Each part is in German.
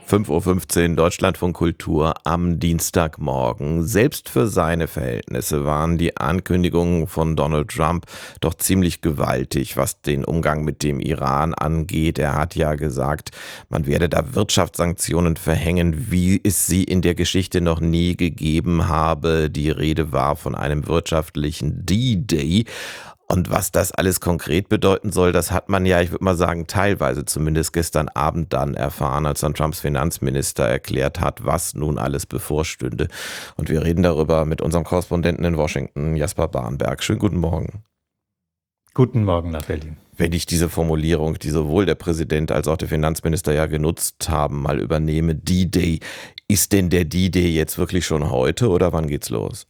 5:15 Uhr Deutschlandfunk Kultur am Dienstagmorgen. Selbst für seine Verhältnisse waren die Ankündigungen von Donald Trump doch ziemlich gewaltig, was den Umgang mit dem Iran angeht. Er hat ja gesagt, man werde da Wirtschaftssanktionen verhängen, wie es sie in der Geschichte noch nie gegeben habe. Die Rede war von einem wirtschaftlichen D-Day. Und was das alles konkret bedeuten soll, das hat man ja, ich würde mal sagen, teilweise zumindest gestern Abend dann erfahren, als dann Trumps Finanzminister erklärt hat, was nun alles bevorstünde. Und wir reden darüber mit unserem Korrespondenten in Washington, Jasper Barnberg. Schönen guten Morgen. Guten Morgen nach Berlin. Wenn ich diese Formulierung, die sowohl der Präsident als auch der Finanzminister ja genutzt haben, mal übernehme, D-Day. Ist denn der D-Day jetzt wirklich schon heute oder wann geht's los?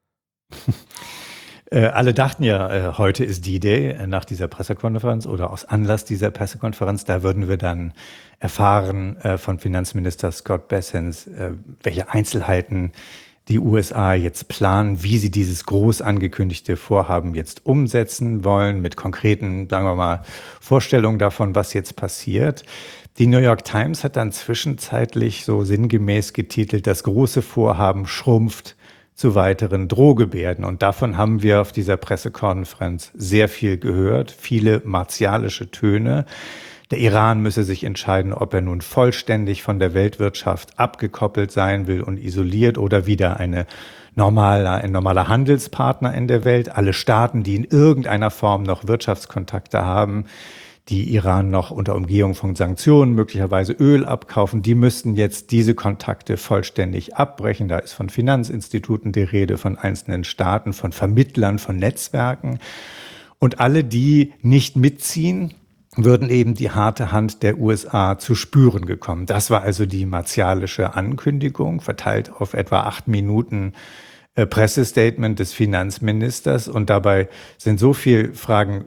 Alle dachten ja, heute ist D-Day nach dieser Pressekonferenz oder aus Anlass dieser Pressekonferenz. Da würden wir dann erfahren von Finanzminister Scott Bessent, welche Einzelheiten die USA jetzt planen, wie sie dieses groß angekündigte Vorhaben jetzt umsetzen wollen, mit konkreten, sagen wir mal, Vorstellungen davon, was jetzt passiert. Die New York Times hat dann zwischenzeitlich so sinngemäß getitelt, das große Vorhaben schrumpft zu weiteren Drohgebärden. Und davon haben wir auf dieser Pressekonferenz sehr viel gehört, viele martialische Töne. Der Iran müsse sich entscheiden, ob er nun vollständig von der Weltwirtschaft abgekoppelt sein will und isoliert oder wieder ein normaler Handelspartner in der Welt. Alle Staaten, die in irgendeiner Form noch Wirtschaftskontakte haben, die Iran noch unter Umgehung von Sanktionen möglicherweise Öl abkaufen, die müssten jetzt diese Kontakte vollständig abbrechen. Da ist von Finanzinstituten die Rede, von einzelnen Staaten, von Vermittlern, von Netzwerken. Und alle, die nicht mitziehen, würden eben die harte Hand der USA zu spüren gekommen. Das war also die martialische Ankündigung, verteilt auf etwa 8 Minuten Pressestatement des Finanzministers, und dabei sind so viele Fragen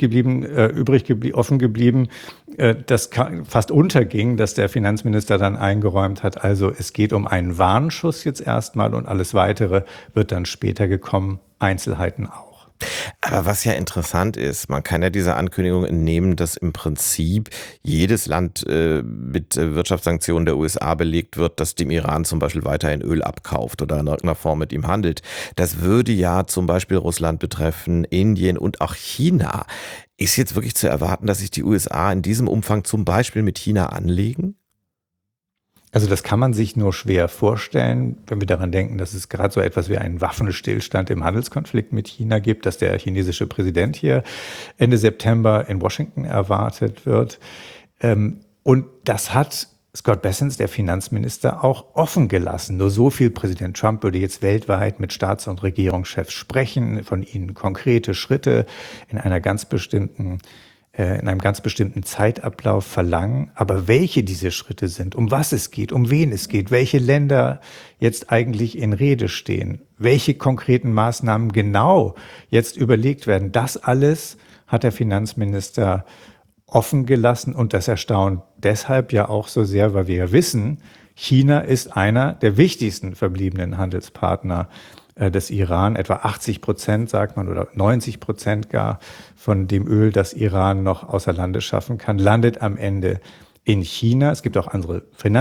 offen geblieben, dass fast unterging, dass der Finanzminister dann eingeräumt hat, also es geht um einen Warnschuss jetzt erstmal und alles Weitere wird dann später gekommen, Einzelheiten auch. Aber was ja interessant ist, man kann ja dieser Ankündigung entnehmen, dass im Prinzip jedes Land mit Wirtschaftssanktionen der USA belegt wird, das dem Iran zum Beispiel weiterhin Öl abkauft oder in irgendeiner Form mit ihm handelt. Das würde ja zum Beispiel Russland betreffen, Indien und auch China. Ist jetzt wirklich zu erwarten, dass sich die USA in diesem Umfang zum Beispiel mit China anlegen? Also das kann man sich nur schwer vorstellen, wenn wir daran denken, dass es gerade so etwas wie einen Waffenstillstand im Handelskonflikt mit China gibt, dass der chinesische Präsident hier Ende September in Washington erwartet wird. Und das hat Scott Bessent, der Finanzminister, auch offen gelassen. Nur so viel: Präsident Trump würde jetzt weltweit mit Staats- und Regierungschefs sprechen, von ihnen konkrete Schritte in einem ganz bestimmten Zeitablauf verlangen. Aber welche diese Schritte sind, um was es geht, um wen es geht, welche Länder jetzt eigentlich in Rede stehen, welche konkreten Maßnahmen genau jetzt überlegt werden, das alles hat der Finanzminister offen gelassen. Und das erstaunt deshalb ja auch so sehr, weil wir ja wissen, China ist einer der wichtigsten verbliebenen Handelspartner des Iran. Etwa 80%, sagt man, oder 90% gar von dem Öl, das Iran noch außer Landes schaffen kann, landet am Ende in China. Es gibt auch andere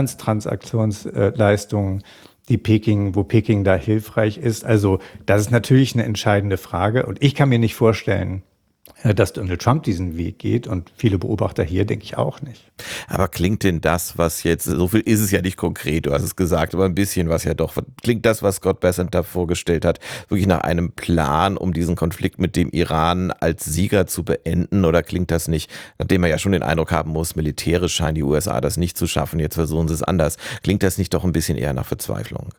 Finanztransaktionsleistungen, wo Peking da hilfreich ist. Also das ist natürlich eine entscheidende Frage. Und ich kann mir nicht vorstellen, dass Donald Trump diesen Weg geht, und viele Beobachter hier denke ich auch nicht. Aber klingt denn das, was jetzt, so viel ist es ja nicht konkret, du hast es gesagt, aber ein bisschen was ja doch, klingt das, was Scott Bessent da vorgestellt hat, wirklich nach einem Plan, um diesen Konflikt mit dem Iran als Sieger zu beenden, oder klingt das nicht, nachdem man ja schon den Eindruck haben muss, militärisch scheinen die USA das nicht zu schaffen, jetzt versuchen sie es anders, klingt das nicht doch ein bisschen eher nach Verzweiflung?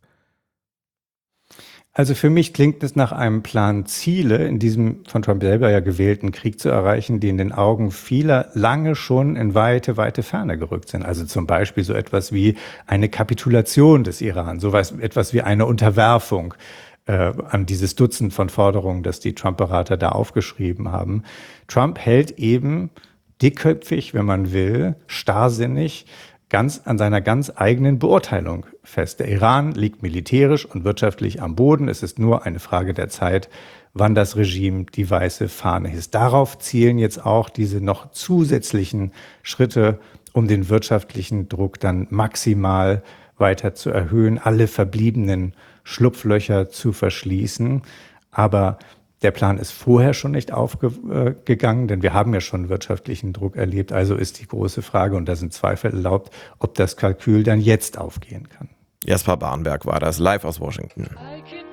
Also für mich klingt es nach einem Plan, Ziele in diesem von Trump selber ja gewählten Krieg zu erreichen, die in den Augen vieler lange schon in weite Ferne gerückt sind. Also zum Beispiel so etwas wie eine Kapitulation des Iran, etwas wie eine Unterwerfung an dieses Dutzend von Forderungen, das die Trump-Berater da aufgeschrieben haben. Trump hält eben dickköpfig, wenn man will, starrsinnig an seiner ganz eigenen Beurteilung fest. Der Iran liegt militärisch und wirtschaftlich am Boden. Es ist nur eine Frage der Zeit, wann das Regime die weiße Fahne hisst. Darauf zielen jetzt auch diese noch zusätzlichen Schritte um den wirtschaftlichen Druck dann maximal weiter zu erhöhen, alle verbliebenen Schlupflöcher zu verschließen. Aber der Plan ist vorher schon nicht aufgegangen, denn wir haben ja schon wirtschaftlichen Druck erlebt. Also ist die große Frage, und da sind Zweifel erlaubt, ob das Kalkül dann jetzt aufgehen kann. Jaspar Barnberg war das live aus Washington.